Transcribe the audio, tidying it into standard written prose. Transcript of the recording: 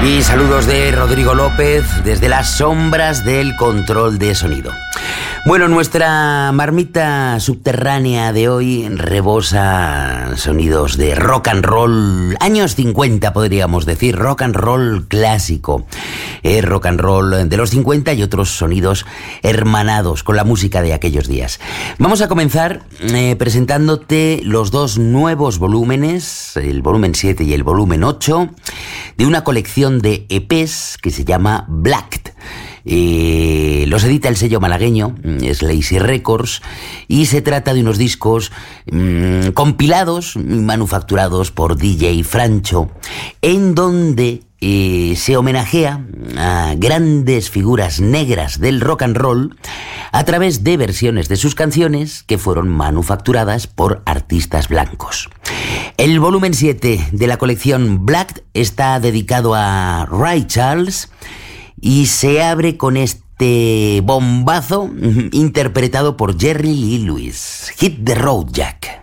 Y saludos de Rodrigo López desde las sombras del control de sonido. Bueno, nuestra marmita subterránea de hoy rebosa sonidos de rock and roll, años 50 podríamos decir, rock and roll clásico, rock and roll de los 50 y otros sonidos hermanados con la música de aquellos días. Vamos a comenzar presentándote los dos nuevos volúmenes, el volumen 7 y el volumen 8, de una colección de EPs que se llama Blacked. Los edita el sello malagueño Lazy Records y se trata de unos discos compilados, manufacturados por DJ Francho, en donde se homenajea a grandes figuras negras del rock and roll a través de versiones de sus canciones que fueron manufacturadas por artistas blancos. El volumen 7 de la colección Blacked está dedicado a Ray Charles y se abre con este bombazo interpretado por Jerry Lee Lewis. Hit the Road, Jack.